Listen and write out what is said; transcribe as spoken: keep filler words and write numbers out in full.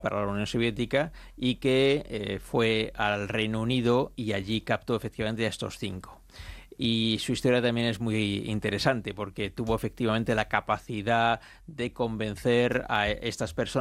para la Unión Soviética y que eh, fue al Reino Unido y allí captó efectivamente a estos cinco. Y su historia también es muy interesante porque tuvo efectivamente la capacidad de convencer a estas personas